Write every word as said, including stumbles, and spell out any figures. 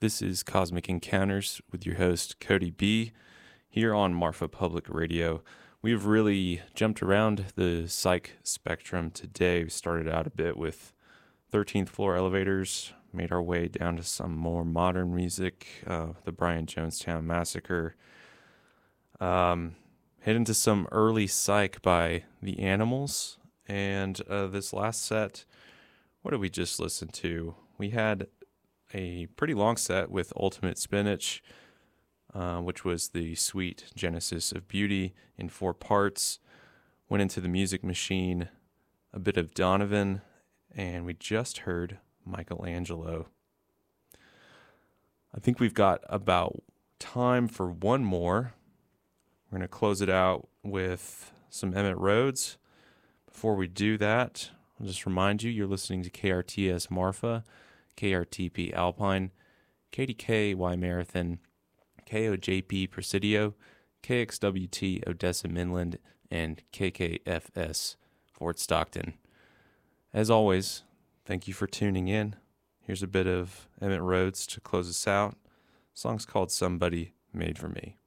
This is Cosmic Encounters with your host, Cody B., here on Marfa Public Radio. We've really jumped around the psych spectrum today. We started out a bit with thirteenth Floor Elevators, made our way down to some more modern music, uh, the Brian Jonestown Massacre, um, hit into some early psych by The Animals, and uh, this last set, what did we just listen to? We had a pretty long set with Ultimate Spinach, uh, which was the sweet Genesis of Beauty in four parts. Went into the Music Machine, a bit of Donovan, and we just heard Michelangelo. I think we've got about time for one more. We're going to close it out with some Emmett Rhodes. Before we do that, I'll just remind you, you're listening to K R T S Marfa, K R T P Alpine, K D K Y Marathon, K O J P Presidio, K X W T Odessa Midland, and K K F S Fort Stockton. As always, thank you for tuning in. Here's a bit of Emmett Rhodes to close us out. The song's called Somebody Made for Me.